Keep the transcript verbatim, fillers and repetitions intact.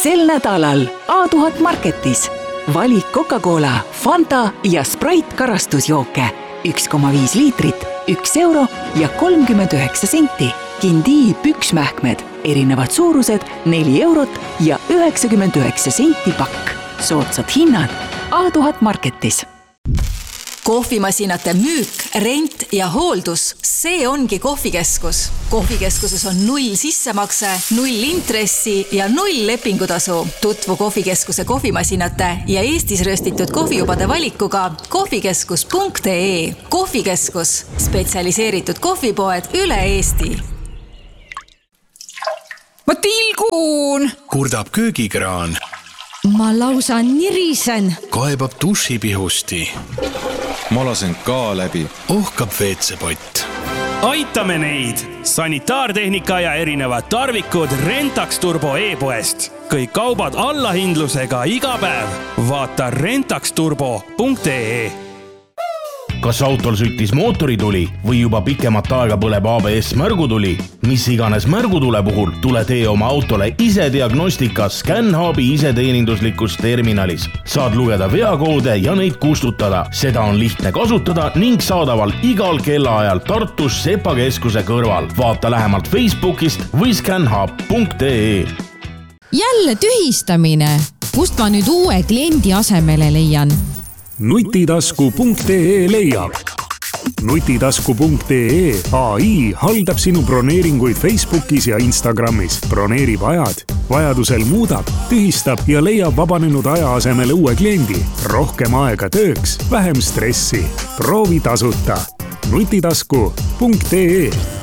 sel nädalal A tuhat Marketis. Valik Coca-Cola, Fanta ja Sprite karastusjooke. üks koma viis liitrit, üks euro ja kolmkümmend üheksa senti. Kindii püksmähkmed, erinevad suurused neli eurot ja üheksakümmend üheksa senti pakk. Soodsad hinnad A tuhat Marketis. Kohvimasinate müük, rent ja hooldus, see ongi kohvikeskus. Kohvikeskuses on null sissemakse, null intressi ja null lepingutasu. Tutvu kohvikeskuse kohvimasinate ja Eestis röstitud kohvijubade valikuga kohvikeskus punkt ee. Kohvikeskus, spetsialiseeritud kohvipoed üle Eesti. Ma tilgun! Kurdab köögikraan. Ma lausa nirisen. Kaebab dušipihusti. Ma lasen ka läbi. Ohkab veetsepott. Aitame neid! Sanitaartehnika ja erinevad tarvikud Rentax Turbo e-poest. Kõik kaubad allahindlusega iga päev. Vaata rentax turbo punkt ee. Kas autol süttis mootorituli või juba pikemat aega põleb A B S märgutuli? Mis iganes märgutule puhul tule tee oma autole ise diagnostika ScanHubi iseteeninduslikus terminalis. Saad lugeda veakoode ja neid kustutada. Seda on lihtne kasutada ning saadaval igal kellaajal Tartus Sepa keskuse kõrval. Vaata lähemalt Facebookist või scanhub punkt ee. Jälle tühistamine. Kust ma nüüd uue kliendi asemele leian? Nutitasku punkt ee leiab. Nutitasku punkt ee A I haldab sinu broneeringuid Facebookis ja Instagramis. Broneerib ajad, vajadusel muudab, tühistab ja leiab vabanenud aja asemele uue kliendi. Rohkem aega tööks, vähem stressi. Proovi tasuta. Nutitasku punkt ee